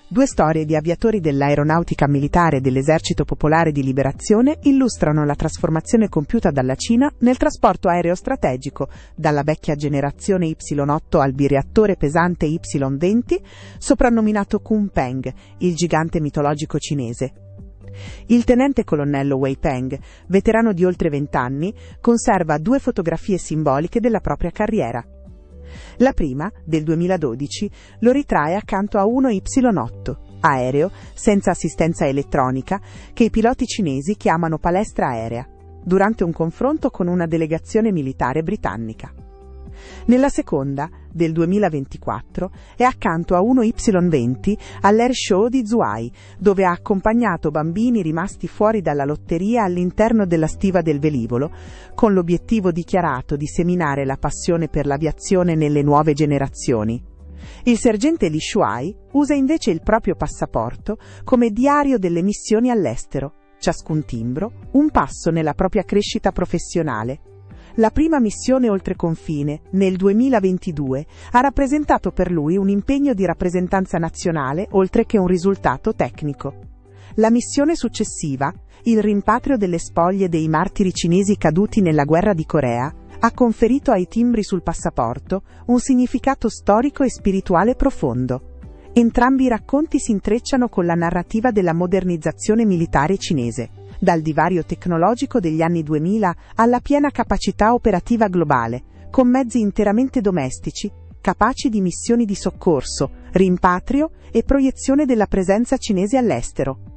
Due storie di aviatori dell'aeronautica militare e dell'Esercito Popolare di Liberazione illustrano la trasformazione compiuta dalla Cina nel trasporto aereo strategico, dalla vecchia generazione Y-8 al bireattore pesante Y-20, soprannominato Kunpeng, il gigante mitologico cinese. Il tenente colonnello Wei Peng, veterano di oltre 20 anni, conserva 2 fotografie simboliche della propria carriera. La prima, del 2012, lo ritrae accanto a uno Y-8, aereo, senza assistenza elettronica, che i piloti cinesi chiamano palestra aerea, durante un confronto con una delegazione militare britannica. Nella seconda, del 2024, è accanto a uno Y-20 all'Air Show di Zhuhai, dove ha accompagnato bambini rimasti fuori dalla lotteria all'interno della stiva del velivolo, con l'obiettivo dichiarato di seminare la passione per l'aviazione nelle nuove generazioni. Il sergente Li Shuai usa invece il proprio passaporto come diario delle missioni all'estero, ciascun timbro un passo nella propria crescita professionale. La prima missione oltre confine, nel 2022, ha rappresentato per lui un impegno di rappresentanza nazionale oltre che un risultato tecnico. La missione successiva, il rimpatrio delle spoglie dei martiri cinesi caduti nella guerra di Corea, ha conferito ai timbri sul passaporto un significato storico e spirituale profondo. Entrambi i racconti si intrecciano con la narrativa della modernizzazione militare cinese, dal divario tecnologico degli anni 2000 alla piena capacità operativa globale, con mezzi interamente domestici, capaci di missioni di soccorso, rimpatrio e proiezione della presenza cinese all'estero.